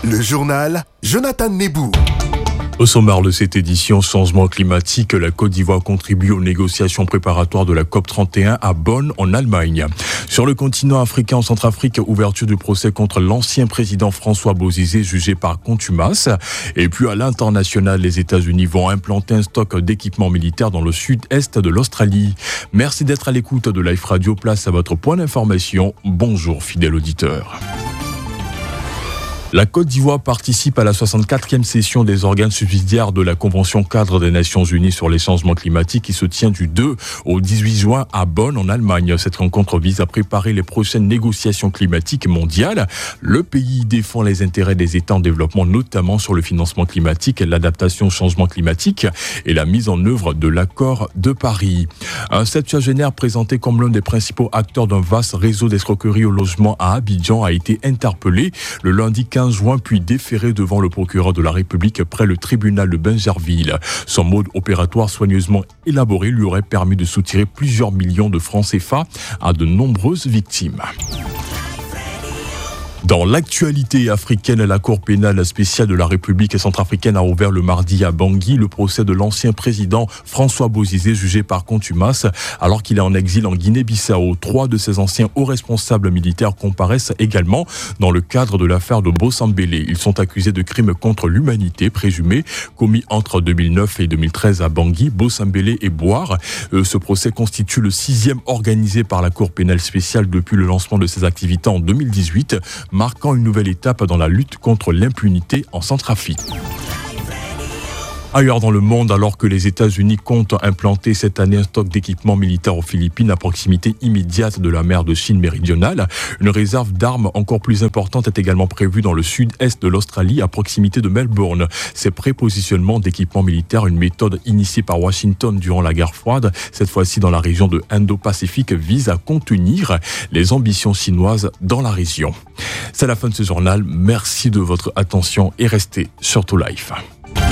Le journal Jonathan Nebou. Au sommaire de cette édition, changement climatique, la Côte d'Ivoire contribue aux négociations préparatoires de la COP31 à Bonn, en Allemagne. Sur le continent africain, en Centrafrique, ouverture du procès contre l'ancien président François Bozizé, jugé par contumace. Et puis à l'international, les États-Unis vont implanter un stock d'équipements militaires dans le sud-est de l'Australie. Merci d'être à l'écoute de Life Radio. Place à votre point d'information. Bonjour, fidèle auditeur. La Côte d'Ivoire participe à la 64e session des organes subsidiaires de la Convention cadre des Nations Unies sur les changements climatiques qui se tient du 2 au 18 juin à Bonn, en Allemagne. Cette rencontre vise à préparer les prochaines négociations climatiques mondiales. Le pays défend les intérêts des États en développement, notamment sur le financement climatique, l'adaptation au changement climatique et la mise en œuvre de l'accord de Paris. Un septuagénaire présenté comme l'un des principaux acteurs d'un vaste réseau d'escroquerie au logement à Abidjan a été interpellé le lundi 15 juin, puis déféré devant le procureur de la République près le tribunal de Bingerville. Son mode opératoire soigneusement élaboré lui aurait permis de soutirer plusieurs millions de francs CFA à de nombreuses victimes. Dans l'actualité africaine, la Cour pénale spéciale de la République centrafricaine a ouvert le mardi à Bangui le procès de l'ancien président François Bozizé, jugé par contumace alors qu'il est en exil en Guinée-Bissau. 3 de ses anciens hauts responsables militaires comparaissent également dans le cadre de l'affaire de Bossambélé. Ils sont accusés de crimes contre l'humanité présumés commis entre 2009 et 2013 à Bangui, Bossambélé et Boire. Ce procès constitue le 6e organisé par la Cour pénale spéciale depuis le lancement de ses activités en 2018. Marquant une nouvelle étape dans la lutte contre l'impunité en Centrafrique. Ailleurs dans le monde, alors que les États-Unis comptent implanter cette année un stock d'équipements militaires aux Philippines à proximité immédiate de la mer de Chine méridionale, une réserve d'armes encore plus importante est également prévue dans le sud-est de l'Australie, à proximité de Melbourne. Ces prépositionnements d'équipements militaires, une méthode initiée par Washington durant la guerre froide, cette fois-ci dans la région de Indo-Pacifique, vise à contenir les ambitions chinoises dans la région. C'est la fin de ce journal. Merci de votre attention et restez surtout live.